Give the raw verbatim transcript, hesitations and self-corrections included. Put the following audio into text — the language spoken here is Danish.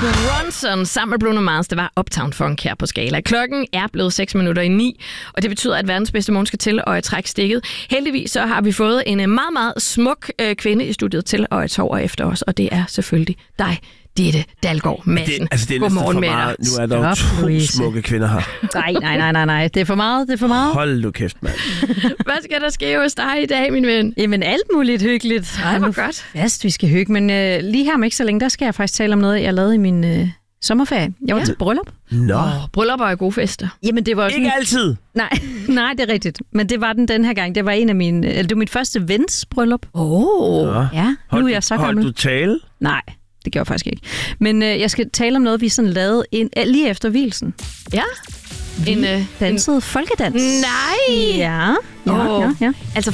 Bronson sammen med Bruno Mars, det var Uptown Funk her på Skala. Klokken er blevet seks minutter i ni, og det betyder, at verdens bedste morgen skal til at trække stikket. Heldigvis så har vi fået en meget, meget smuk øh, kvinde i studiet til at tåre efter os, og det er selvfølgelig dig, Ditte Dalgaard Madsen. Det, altså det er Godmorgen næsten for meget. Nu er der jo Stop, to Louise. smukke kvinder her. Nej, nej, nej, nej, nej. Det er for meget, det er for meget. Hold nu kæft, mand. Hvad skal der ske hos dig i dag, min ven? Jamen, alt muligt hyggeligt. Ej, hvor Nu godt. Fast, vi skal hygge. Men øh, lige her om ikke så længe, der skal jeg faktisk tale om noget, jeg lavede i min øh, sommerferie. Jeg var Ja. til bryllup. Nå. Oh, bryllupper er gode fester. Jamen, det var sådan... Ikke altid. Nej, nej, det er rigtigt. Men det var den den her gang. Det var en af mine... Eller det var mit første vens bryllup. Åh. Nå. Ja, nu Hold er jeg så du, gammel. Hold du tale? Nej, det gjorde jeg faktisk ikke. Men øh, jeg skal tale om noget, vi sådan lavede ind, øh, lige efter vielsen. Ja. En, øh, Dansede folkedans. Nej! Ja, ja, Åh. ja, ja. Altså